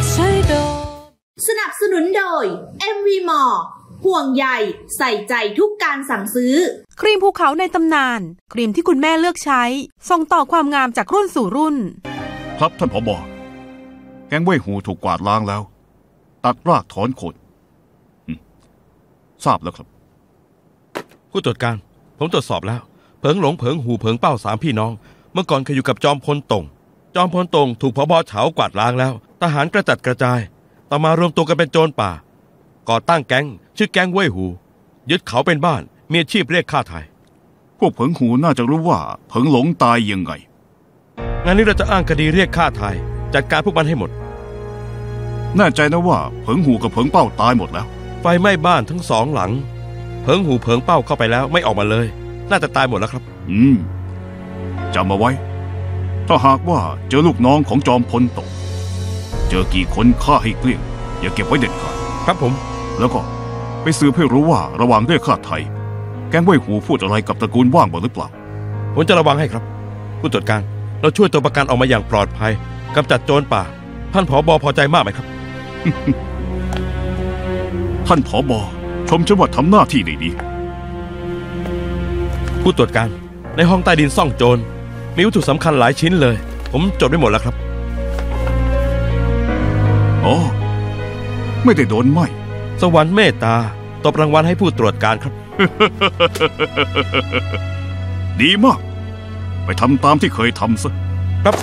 สนับสนุนโดย MV Mall ห่วงใยใส่ใจทุกการสั่งซื้อครีมภูเขาในตำนานครีมที่คุณแม่เลือกใช้ส่งต่อความงามจากรุ่นสู่รุ่นครับท่านผบ.แก๊งเว่ยหูถูกกวาดล้างแล้วตัดรากถอนโคนทราบแล้วครับผู้ตรวจการผมตรวจสอบแล้วเผิงหลงเผิงหูเผิงเป้า3พี่น้องเมื่อก่อนเคยอยู่กับจอมพลตงจอมพลตงถูกผบ.เฉากวาดล้างแล้วทหารกระจัดกระจายต่อมารวมตัวกันเป็นโจรป่าก่อตั้งแก๊งชื่อแก๊งเว่ยหูยึดเขาเป็นบ้านมีอาชีพเรียกค่าไถ่พวกเผิงหูน่าจะรู้ว่าเผิงหลงตายยังไงงานนี้เราจะอ้างคดีเรียกค่าไถ่จัดการพวกมันให้หมดแน่ใจนะว่าเผิงหูกับเผิงเป้าตายหมดแล้วไฟไหม้บ้านทั้ง2หลังเผิงหูเผิงเป้าเข้าไปแล้วไม่ออกมาเลยน่าจะตายหมดแล้วครับจำเอาไว้ถ้าหากว่าเจอลูกน้องของจอมพลตกเจอกี่คนฆ่าให้เกลี้ยงอย่าเก็บไว้เด็ดขาดครับผมแล้วก็ไปสืบให้รู้ว่าระหว่างเรียกค่าไถ่แก๊งเว่ยหูพูดอะไรกับตระกูลว่างบ้างหรือเปล่าผมจะระวังให้ครับผู้ตรวจการเราช่วยตัวประกันออกมาอย่างปลอดภัยกำจัดโจรป่าท่านผบ.พอใจมากไหมครับท่านผบ.ชมฉันว่าทำหน้าที่ได้ดีผู้ตรวจการในห้องใต้ดินซ่องโจรมีวัตถุสำคัญหลายชิ้นเลยผมจดไว้หมดแล้วครับอ๋อไม่ได้โดนไหมสวรรค์เมตตาตบรางวัลให้ผู้ตรวจการครับดีมากไปทำตามที่เคยทำซะครับ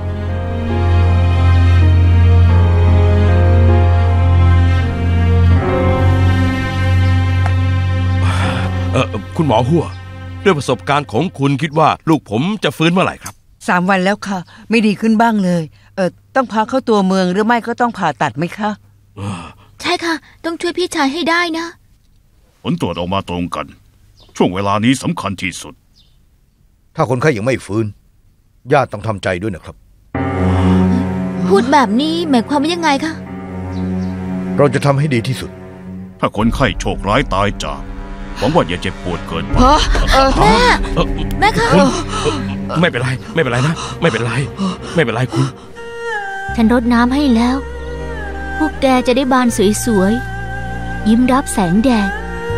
คุณหมอหัวด้วยประสบการณ์ของคุณคิดว่าลูกผมจะฟื้นเมื่อไหร่ครับ 3 วันแล้วค่ะไม่ดีขึ้นบ้างเลยต้องพาเข้าตัวเมืองหรือไม่ก็ต้องผ่าตัดไหมคะใช่ค่ะต้องช่วยพี่ชายให้ได้นะผลตรวจออกมาตรงกันช่วงเวลานี้สำคัญที่สุดถ้าคนไข้ยังไม่ฟื้นญาติต้องทำใจด้วยนะครับพูดแบบนี้หมายความว่ายังไงคะเราจะทำให้ดีที่สุดถ้าคนไข้โชคร้ายตายจากหวังว่าอย่าเจ็บปวดเกินไปแม่คะไม่เป็นไรไม่เป็นไรนะไม่เป็นไรไม่เป็นไรคุณฉันรดน้ำให้แล้วพวกแกจะได้บานสวยๆยิ้มรับแสงแดด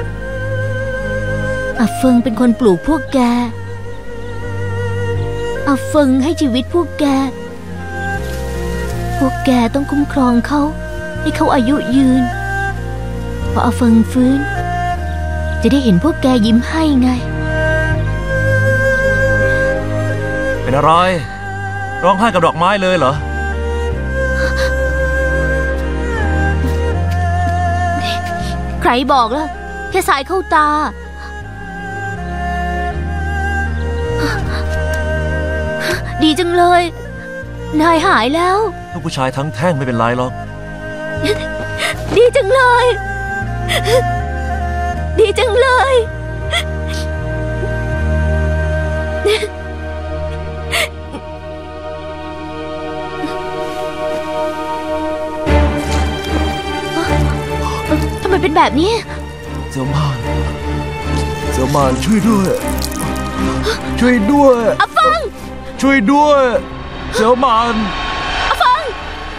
อาเฟิงเป็นคนปลูกพวกแกอาเฟิงให้ชีวิตพวกแกต้องคุ้มครองเขาให้เขาอายุยืนพออาเฟิงฟื้นจะได้เห็นพวกแกยิ้มให้ไงเป็นอะไรร้องไห้กับดอกไม้เลยเหรอใครบอกล่ะแค่สายเข้าตาดีจังเลยนายหายแล้วลูกผู้ชายทั้งแท่งไม่เป็นไรหรอกดีจังเลยดีจังเลยทำไมเป็นแบบนี้เจ้ามานช่วยด้วยอาฟังช่วยด้วยเจ้ามานอาฟัง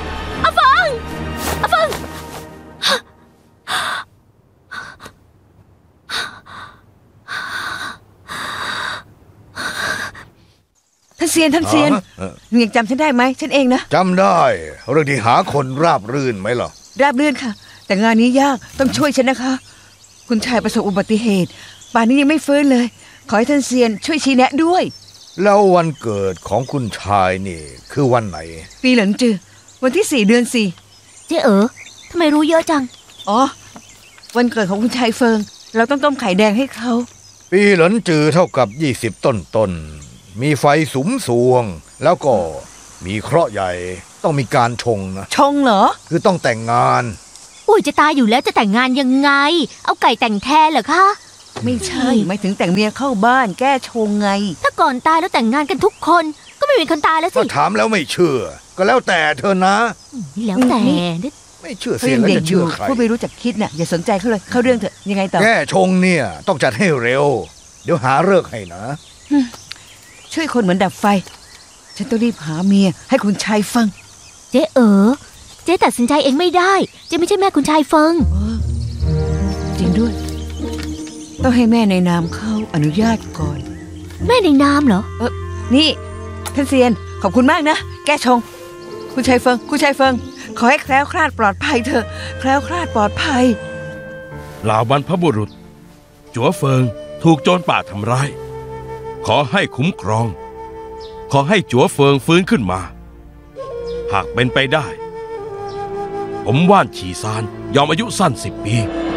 ท่านเซียนยังจำฉันได้ไหมฉันเองนะจำได้เรื่องที่หาคนราบรื่นไหมล่ะราบรื่นค่ะแต่งานนี้ยากต้องช่วยฉันนะคะคุณชายประสบอุบัติเหตุป่านนี้ยังไม่ฟื้นเลยขอให้ท่านเซียนช่วยชี้แนะด้วยแล้ววันเกิดของคุณชายนี่คือวันไหนปีเหลินจือวันที่4 เดือน 4 เจ๊ทำไมรู้เยอะจังอ๋อวันเกิดของคุณชายเฟิงเราต้องต้มไข่แดงให้เขาปีเหลินจือเท่ากับ20 ต้นมีไฟสุมสวงแล้วก็มีเคราะห์ใหญ่ต้องมีการชงนะชงเหรอคือต้องแต่งงานอุ้ยจะตายอยู่แล้วจะแต่งงานยังไงเอาไก่แต่งแทนเหรอคะไม่ใช่หมายถึงแต่งเมียเข้าบ้านแก้ชงไงถ้าก่อนตายแล้วแต่งงานกันทุกคนก็ไม่มีคนตายแล้วสิก็ถามแล้วไม่เชื่อก็แล้วแต่เธอนะแล้วแต่ไม่เชื่อเสียแล้วจะเชื่อใครผู้ไม่รู้จักคิดน่ะอย่าสนใจเขาเลยเข้าเรื่องเถอะยังไงต่อแก้ชงเนี่ยต้องจัดให้เร็วเดี๋ยวหาฤกษ์ให้นะช่วยคนเหมือนดับไฟฉันต้องรีบหาเมียให้คุณชายฟังเจ๊จ๊ตัดสินใจเองไม่ได้เจ๊ไม่ใช่แม่คุณชายเฟิงจริงด้วย ต้องให้แม่ในนามเขาอนุญาตก่อนแม่ในนามเหรอนี่ท่านเซียนขอบคุณมากนะแก้ชงคุณชายเฟิงขอให้แคล้วคลาดปลอดภัยเถอะแคล้วคลาดปลอดภัยเหล่าบรรพบุรุษจั๋วเฟิงถูกโจรป่าทำร้ายขอให้คุ้มครองขอให้จั๋วเฟิงฟื้นขึ้นมาหากเป็นไปได้ผมว่านฉีซานยอมอายุสั้น10 ปี